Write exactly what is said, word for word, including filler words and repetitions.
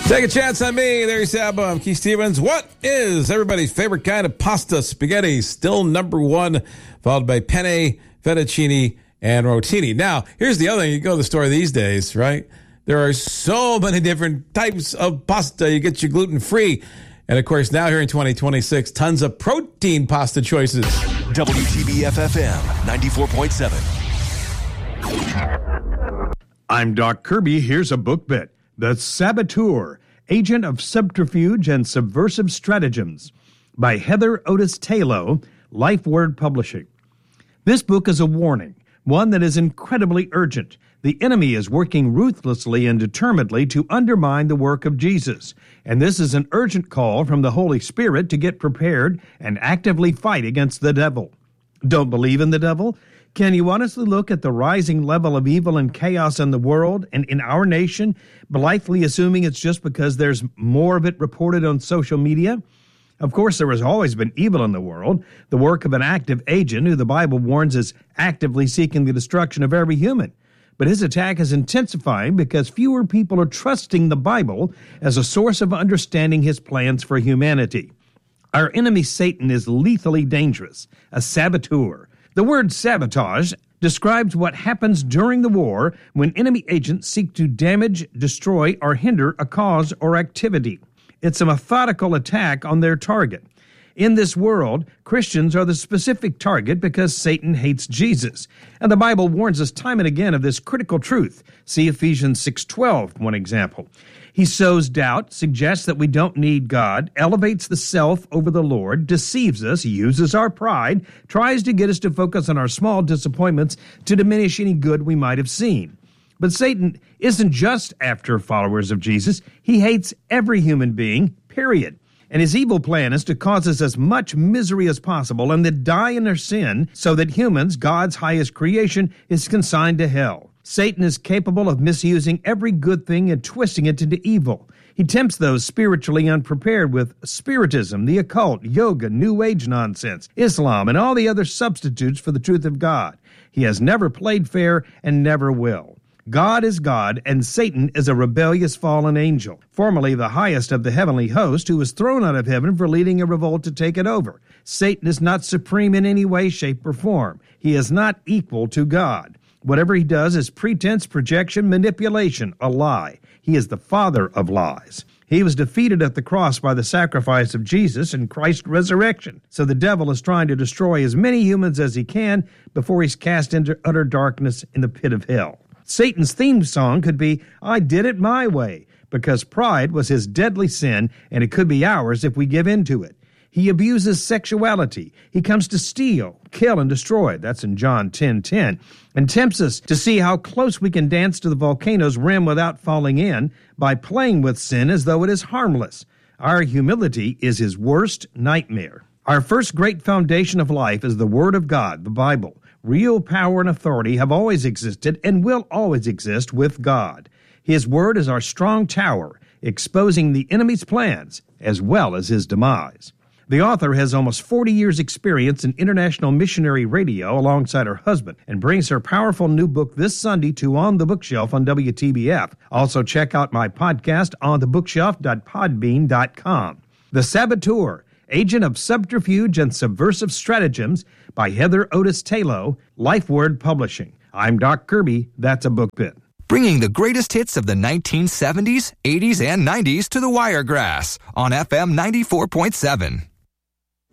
Take a chance on me. There you Sab. I'm Keith Stevens. What is everybody's favorite kind of pasta? Spaghetti, still number one, followed by penne, fettuccine, and rotini. Now, here's the other thing. You go to the store these days, right? There are so many different types of pasta. You get your gluten-free. And, of course, now here in twenty twenty-six, tons of protein pasta choices. W T B F F M ninety-four point seven. I'm Doc Kirby. Here's a book bit. The Saboteur, Agent of Subterfuge and Subversive Stratagems by Heather Otis Tayloe, LifeWord Publishing. This book is a warning, one that is incredibly urgent. The enemy is working ruthlessly and determinedly to undermine the work of Jesus, and this is an urgent call from the Holy Spirit to get prepared and actively fight against the devil. Don't believe in the devil? Can you honestly look at the rising level of evil and chaos in the world and in our nation, blithely assuming it's just because there's more of it reported on social media? Of course, there has always been evil in the world, the work of an active agent who the Bible warns is actively seeking the destruction of every human. But his attack is intensifying because fewer people are trusting the Bible as a source of understanding his plans for humanity. Our enemy Satan is lethally dangerous, a saboteur. The word sabotage describes what happens during the war when enemy agents seek to damage, destroy, or hinder a cause or activity. It's a methodical attack on their target. In this world, Christians are the specific target because Satan hates Jesus. And the Bible warns us time and again of this critical truth. See Ephesians six twelve, one example. He sows doubt, suggests that we don't need God, elevates the self over the Lord, deceives us, uses our pride, tries to get us to focus on our small disappointments to diminish any good we might have seen. But Satan isn't just after followers of Jesus. He hates every human being, period. And his evil plan is to cause us as much misery as possible and to die in their sin so that humans, God's highest creation, is consigned to hell. Satan is capable of misusing every good thing and twisting it into evil. He tempts those spiritually unprepared with spiritism, the occult, yoga, New Age nonsense, Islam, and all the other substitutes for the truth of God. He has never played fair and never will. God is God, and Satan is a rebellious fallen angel, formerly the highest of the heavenly host, who was thrown out of heaven for leading a revolt to take it over. Satan is not supreme in any way, shape, or form. He is not equal to God. Whatever he does is pretense, projection, manipulation, a lie. He is the father of lies. He was defeated at the cross by the sacrifice of Jesus and Christ's resurrection. So the devil is trying to destroy as many humans as he can before he's cast into utter darkness in the pit of hell. Satan's theme song could be, I did it my way, because pride was his deadly sin, and it could be ours if we give in to it. He abuses sexuality. He comes to steal, kill, and destroy. That's in John ten ten. And tempts us to see how close we can dance to the volcano's rim without falling in by playing with sin as though it is harmless. Our humility is his worst nightmare. Our first great foundation of life is the Word of God, the Bible. Real power and authority have always existed and will always exist with God. His Word is our strong tower, exposing the enemy's plans as well as his demise. The author has almost forty years' experience in international missionary radio alongside her husband and brings her powerful new book this Sunday to On the Bookshelf on W T B F. Also check out my podcast on the bookshelf dot podbean dot com. The Saboteur, Agent of Subterfuge and Subversive Stratagems by Heather Otis Tayloe, LifeWord Publishing. I'm Doc Kirby. That's a book bit. Bringing the greatest hits of the nineteen seventies, eighties, and nineties to the Wiregrass on F M ninety-four point seven.